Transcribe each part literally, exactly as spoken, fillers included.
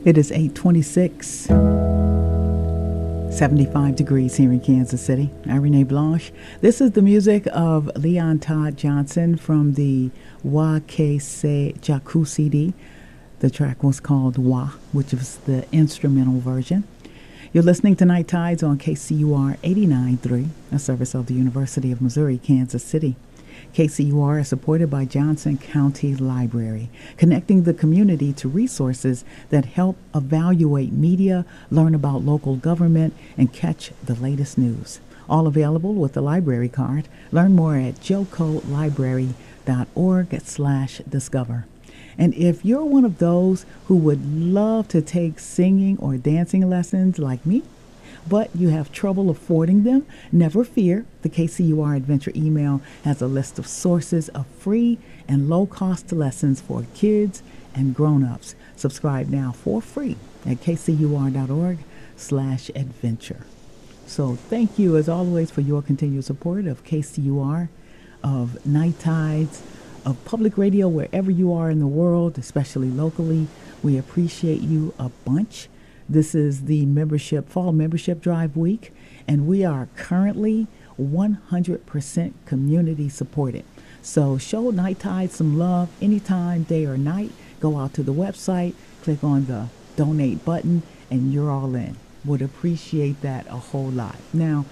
It is eight twenty-six, seventy-five degrees here in Kansas City. I'm Renee Blanche. This is the music of Leon Todd Johnson from the Wa Ke Se Jaku C D. The track was called Wa, which is the instrumental version. You're listening to Night Tides on K C U R eighty-nine point three, a service of the University of Missouri, Kansas City. K C U R is supported by Johnson County Library, connecting the community to resources that help evaluate media, learn about local government, and catch the latest news. All available with the library card. Learn more at jocolibrary dot org slash discover. And if you're one of those who would love to take singing or dancing lessons like me, but you have trouble affording them, never fear. The K C U R Adventure email has a list of sources of free and low-cost lessons for kids and grown-ups. Subscribe now for free at kcur dot org slash adventure. So thank you, as always, for your continued support of K C U R, of Night Tides, of public radio wherever you are in the world, especially locally. We appreciate you a bunch. This is the membership fall membership drive week, and we are currently one hundred percent community supported. So show Night Tide some love anytime, day or night. Go out to the website, click on the donate button, and you're all in. Would appreciate that a whole lot. Now,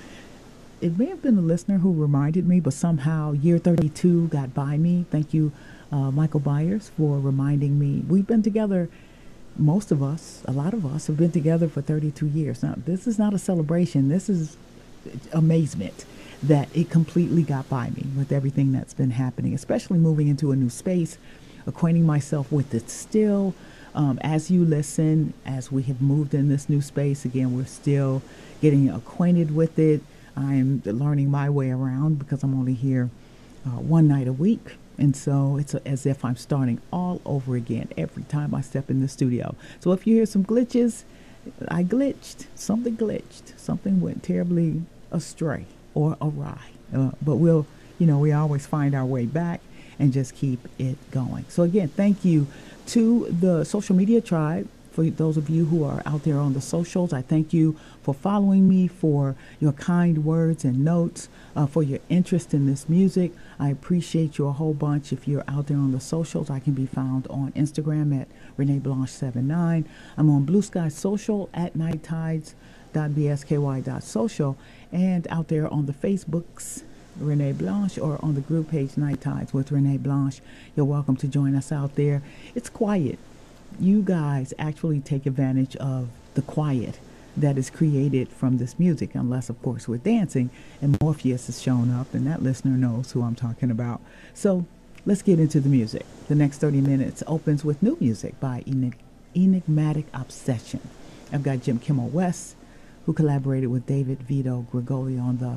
it may have been a listener who reminded me, but somehow year thirty-two got by me. Thank you, uh, Michael Byers, for reminding me. We've been together. Most of us, a lot of us, have been together for thirty-two years. Now, this is not a celebration. This is amazement that it completely got by me with everything that's been happening, especially moving into a new space, acquainting myself with it still. Um, as you listen, as we have moved in this new space, again, we're still getting acquainted with it. I'm learning my way around because I'm only here uh, one night a week. And so it's a, as if I'm starting all over again every time I step in the studio. So if you hear some glitches, I glitched. Something glitched. Something went terribly astray or awry. Uh, but we'll, you know, we always find our way back and just keep it going. So again, thank you to the social media tribe. For those of you who are out there on the socials, I thank you for following me, for your kind words and notes, uh, for your interest in this music. I appreciate you a whole bunch. If you're out there on the socials, I can be found on Instagram at Renee Blanche seventy-nine. I'm on Blue Sky Social at night tides dot b s k y dot social, and out there on the Facebooks, Renee Blanche, or on the group page Night Tides with Renee Blanche. You're welcome to join us out there. It's quiet. You guys actually take advantage of the quiet that is created from this music, unless, of course, we're dancing and Morpheus has shown up, and that listener knows who I'm talking about. So let's get into the music. The next thirty minutes opens with new music by Enig- Enigmatic Obsession. I've got Jim Kimmel West, who collaborated with David Vito Grigoli on the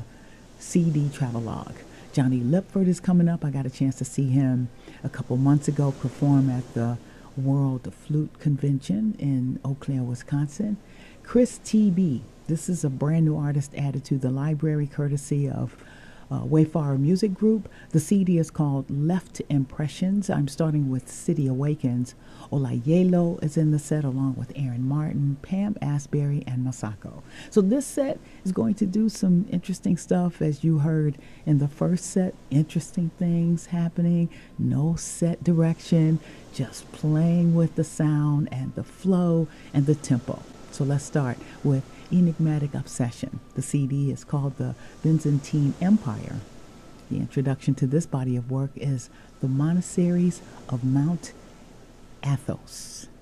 C D Travelogue. Johnny Lipford is coming up. I got a chance to see him a couple months ago perform at the World Flute Convention in Eau Claire, Wisconsin. Chris T B, this is a brand new artist added to the library courtesy of uh, Wayfarer Music Group. The C D is called Left Impressions. I'm starting with City Awakens. Olayelo is in the set along with Aaron Martin, Pam Asbury, and Masako. So this set is going to do some interesting stuff, as you heard in the first set. Interesting things happening, no set direction, just playing with the sound and the flow and the tempo. So let's start with Enigmatic Obsession. The C D is called The Byzantine Empire. The introduction to this body of work is The Monasteries of Mount Athos.